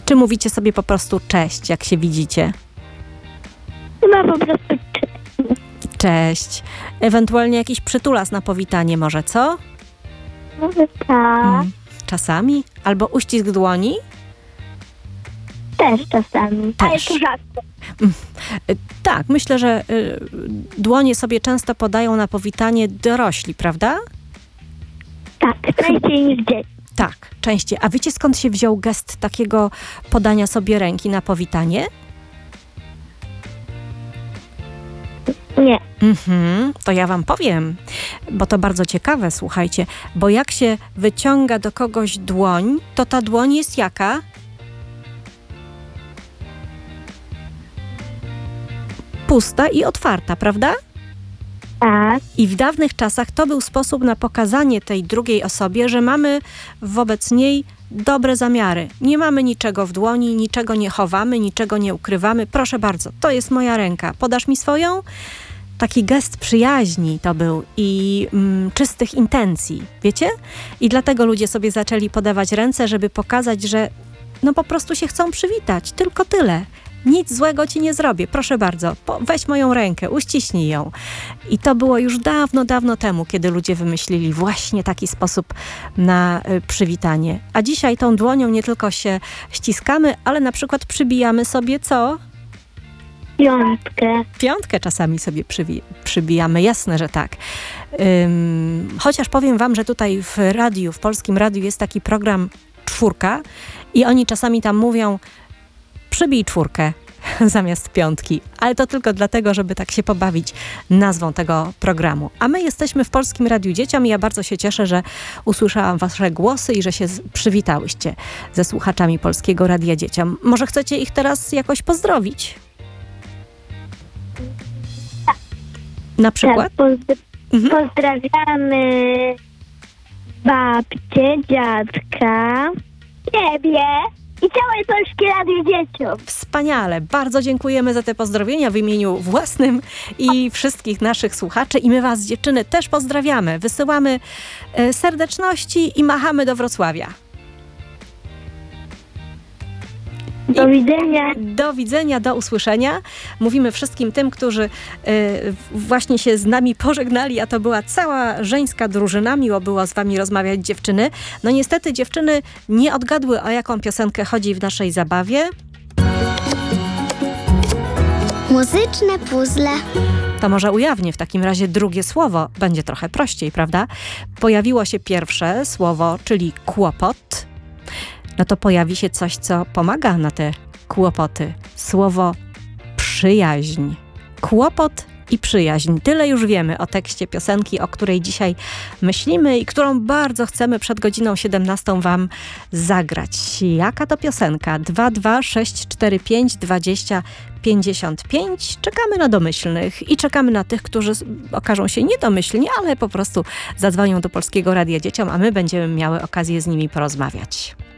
Czy mówicie sobie po prostu cześć, jak się widzicie? Chyba po prostu Cześć. Ewentualnie jakiś przytulas na powitanie może, co? może tak. Czasami? Albo uścisk dłoni? Też czasami. Też. Ale to rzadko. Tak, myślę, że dłonie sobie często podają na powitanie dorośli, prawda? Tak, częściej niż dzieci. Tak, częściej. A wiecie, skąd się wziął gest takiego podania sobie ręki na powitanie? Nie. To ja wam powiem, bo to bardzo ciekawe, słuchajcie, bo jak się wyciąga do kogoś dłoń, to ta dłoń jest jaka? Pusta i otwarta, prawda? Tak. I w dawnych czasach to był sposób na pokazanie tej drugiej osobie, że mamy wobec niej dobre zamiary. Nie mamy niczego w dłoni, niczego nie chowamy, niczego nie ukrywamy. Proszę bardzo, to jest moja ręka. Podasz mi swoją? Taki gest przyjaźni to był i czystych intencji, wiecie? I dlatego ludzie sobie zaczęli podawać ręce, żeby pokazać, że no po prostu się chcą przywitać. Tylko tyle. Nic złego ci nie zrobię, proszę bardzo, weź moją rękę, uściśnij ją. I to było już dawno, dawno temu, kiedy ludzie wymyślili właśnie taki sposób na przywitanie. A dzisiaj tą dłonią nie tylko się ściskamy, ale na przykład przybijamy sobie co? Piątkę. Piątkę czasami sobie przybijamy, jasne, że tak. Chociaż powiem wam, że tutaj w radiu, w Polskim Radiu jest taki program 4 i oni czasami tam mówią przybij 4 zamiast 5, ale to tylko dlatego, żeby tak się pobawić nazwą tego programu. A my jesteśmy w Polskim Radiu Dzieciom i ja bardzo się cieszę, że usłyszałam wasze głosy i że się przywitałyście ze słuchaczami Polskiego Radia Dzieciom. Może chcecie ich teraz jakoś pozdrowić? Na przykład? Tak, pozdrawiamy babcię, dziadka, ciebie i całe Polskie Radio Dzieciom. Wspaniale. Bardzo dziękujemy za te pozdrowienia w imieniu własnym i wszystkich naszych słuchaczy. I my was, dziewczyny, też pozdrawiamy. Wysyłamy serdeczności i machamy do Wrocławia. Do widzenia. Do widzenia, do usłyszenia. Mówimy wszystkim tym, którzy właśnie się z nami pożegnali, a to była cała żeńska drużyna. Miło było z wami rozmawiać, dziewczyny. No niestety dziewczyny nie odgadły, o jaką piosenkę chodzi w naszej zabawie. Muzyczne puzzle. To może ujawnię w takim razie drugie słowo. Będzie trochę prościej, prawda? Pojawiło się pierwsze słowo, czyli kłopot. No to pojawi się coś, co pomaga na te kłopoty. Słowo przyjaźń. Kłopot i przyjaźń. Tyle już wiemy o tekście piosenki, o której dzisiaj myślimy i którą bardzo chcemy przed godziną 17 wam zagrać. Jaka to piosenka? 22645 20 55. Czekamy na domyślnych i czekamy na tych, którzy okażą się niedomyślni, ale po prostu zadzwonią do Polskiego Radia Dzieciom, a my będziemy miały okazję z nimi porozmawiać.